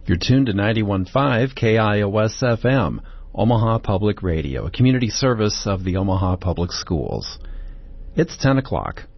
You're tuned to 91.5 KIOS FM, Omaha Public Radio, a community service of the Omaha Public Schools. It's 10 o'clock.